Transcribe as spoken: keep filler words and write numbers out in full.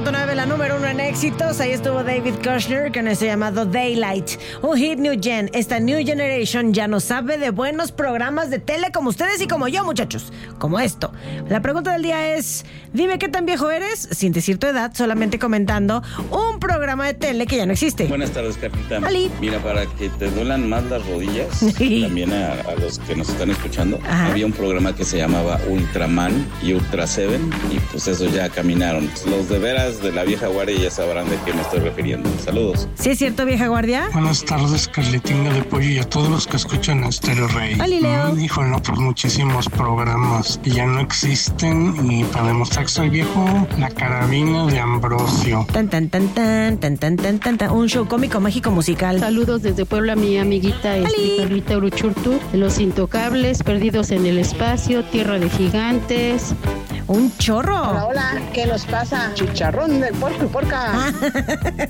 punto nueve, la número uno en éxitos. Ahí estuvo David Kushner con ese llamado Daylight. Un hit New Gen. Esta New Generation ya no sabe de buenos programas de tele como ustedes y como yo, muchachos. Como esto. La pregunta del día es, dime qué tan viejo eres, sin decir tu edad, solamente comentando un programa de tele que ya no existe. Buenas tardes, Carlita. Ali. Mira, para que te duelan más las rodillas, también a, a los que nos están escuchando, Ajá. había un programa que se llamaba Ultraman y Ultra Seven, y pues esos ya caminaron. Los de veras de la vieja guardia ya sabrán de qué me estoy refiriendo. Saludos. ¿Sí es cierto, vieja guardia? Buenas tardes, Carletinga de Pollo, y a todos los que escuchan a Estéreo Rey. Hola, Leo. Mm, híjole, no, pues muchísimos programas que ya no existen, y para demostrar que soy viejo, La Carabina de Ambrosio. Tan, tan, tan, tan, tan, tan, tan, tan, tan. Un show cómico, mágico, musical. Saludos desde Puebla, mi amiguita este, Carlita Uruchurtu, Los Intocables, Perdidos en el Espacio, Tierra de Gigantes. Un chorro. Hola, hola, ¿qué nos pasa? Chicharrón de puerco y porca.